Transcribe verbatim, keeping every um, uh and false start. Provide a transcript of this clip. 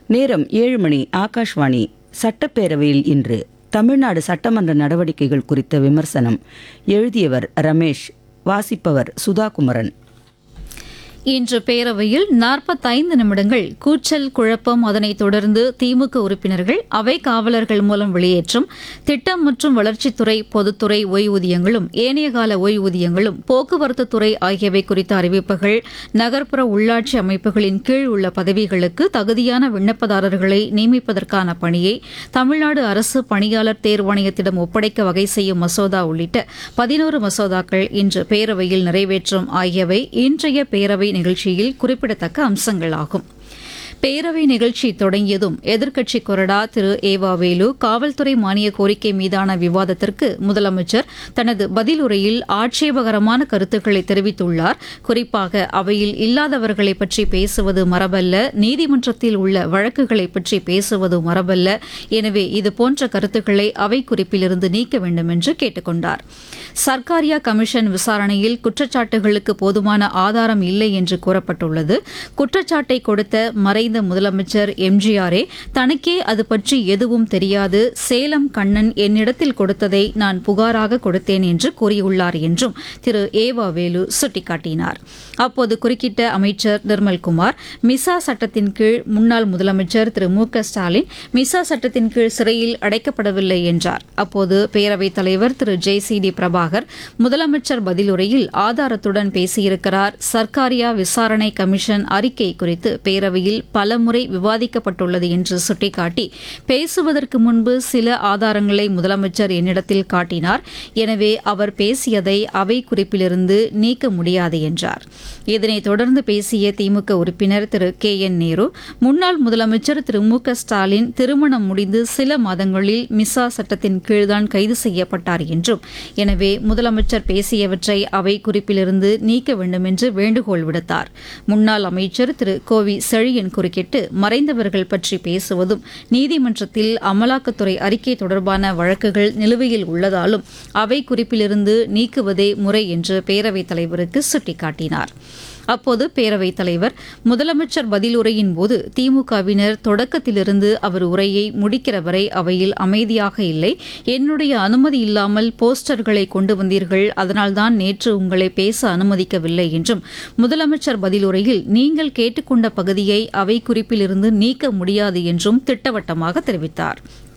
நேரம் ஏழு மணி. ஆகாஷ்வாணி. சட்டப்பேரவையில் இன்று தமிழ்நாடு சட்டமன்ற நடவடிக்கைகள் குறித்த விமர்சனம். எழுதியவர் ரமேஷ். வாசிப்பவர் சுதாகுமரன். இன்று பேரவையில் நாற்பத்தைந்து நிமிடங்கள் கூச்சல் குழப்பம். அதனைத் தொடர்ந்து திமுக உறுப்பினர்கள் அவை காவலர்கள் மூலம் வெளியேற்றும் திட்டம் மற்றும் வளர்ச்சித்துறை, பொதுத்துறை ஓய்வூதியங்களும் ஏனைய கால ஓய்வூதியங்களும், போக்குவரத்து துறை ஆகியவை குறித்த அறிவிப்புகள், நகர்ப்புற உள்ளாட்சி அமைப்புகளின் கீழ் உள்ள பதவிகளுக்கு தகுதியான விண்ணப்பதாரர்களை நியமிப்பதற்கான பணியை தமிழ்நாடு அரசு பணியாளர் தேர்வாணையத்திடம் ஒப்படைக்க வகை செய்யும் மசோதா உள்ளிட்ட பதினோரு மசோதாக்கள் இன்று பேரவையில் நிறைவேற்றும் ஆகியவை இன்றைய பேரவை நிகழ்ச்சியில் குறிப்பிடத்தக்க அம்சங்களாகும். பேரவை நிகழ்ச்சி தொடங்கியதும் எதிர்க்கட்சிக் கொறடா திரு ஏவா வேலு காவல்துறை மானிய கோரிக்கை மீதான விவாதத்திற்கு முதலமைச்சர் தனது பதிலுரையில் ஆட்சேபகரமான கருத்துக்களை தெரிவித்துள்ளார். குறிப்பாக அவையில் இல்லாதவர்களை பற்றி பேசுவது மரபல்ல, நீதிமன்றத்தில் உள்ள வழக்குகளை பற்றி பேசுவது மரபல்ல. எனவே இதுபோன்ற கருத்துக்களை அவை குறிப்பிலிருந்து நீக்க வேண்டும் என்று கேட்டுக் கொண்டார். சர்க்காரியா கமிஷன் விசாரணையில் குற்றச்சாட்டுகளுக்கு போதுமான ஆதாரம் இல்லை என்று கூறப்பட்டுள்ளது. குற்றச்சாட்டை கொடுத்த மறை முதலமைச்சர் எம்ஜிஆரே தனக்கே அது பற்றி எதுவும் தெரியாது, சேலம் கண்ணன் என்னிடத்தில் கொடுத்ததை நான் புகாராக கொடுத்தேன் என்று கூறியுள்ளார் என்றும் திரு ஏவா வேலு சுட்டிக்காட்டினார். அப்போது குறுக்கிட்ட அமைச்சர் நிர்மல்குமார், மிசா சட்டத்தின் கீழ் முன்னாள் முதலமைச்சர் திரு மு க ஸ்டாலின் மிசா சட்டத்தின் கீழ் சிறையில் அடைக்கப்படவில்லை என்றார். அப்போது பேரவைத் தலைவர் திரு ஜே சி டி பிரபாகர் முதலமைச்சர் பதிலுரையில் ஆதாரத்துடன் பேசியிருக்கிறார். சர்க்காரியா விசாரணை கமிஷன் அறிக்கை குறித்து பேரவையில் பலமுறை விவாதிக்கப்பட்டுள்ளது என்று சுட்டிக்காட்டி, பேசுவதற்கு முன்பு சில ஆதாரங்களை முதலமைச்சர் என்னிடத்தில் காட்டினார். எனவே அவர் பேசியதை அவை குறிப்பிலிருந்து நீக்க முடியாது என்றார். இதனைத் தொடர்ந்து பேசிய திமுக உறுப்பினர் திரு கே என் நேரு, முன்னாள் முதலமைச்சர் திரு மு க ஸ்டாலின் திருமணம் முடிந்து சில மாதங்களில் மிசா சட்டத்தின் கீழ்தான் கைது செய்யப்பட்டார் என்றும், எனவே முதலமைச்சர் பேசியவற்றை அவை குறிப்பிலிருந்து நீக்க வேண்டும் என்று வேண்டுகோள் விடுத்தார். முன்னாள் அமைச்சர் திரு கோவி செழியன் குறுக்கிட்டு, மறைந்தவர்கள் பற்றி பேசுவதும் நீதிமன்றத்தில் அமலாக்கத்துறை அறிக்கை தொடர்பான வழக்குகள் நிலுவையில் உள்ளதாலும் அவை குறிப்பிலிருந்து நீக்குவதே முறை என்று பேரவைத் தலைவருக்கு சுட்டிக்காட்டினார். அப்போது பேரவைத் தலைவர் முதலமைச்சர் பதிலுரையின் போது திமுகவினர் தொடக்கத்திலிருந்து அவர் உரையை முடிக்கிற வரை அவையில் அமைதியாக இல்லை. என்னுடைய அனுமதி இல்லாமல் போஸ்டர்களை கொண்டு வந்தீர்கள், அதனால்தான் நேற்று உங்களை பேச அனுமதிக்கவில்லை என்றும், முதலமைச்சர் பதிலுரையில் நீங்கள் கேட்டுக்கொண்ட பகுதியை அவை குறிப்பிலிருந்து நீக்க முடியாது என்றும் திட்டவட்டமாக தெரிவித்தார்.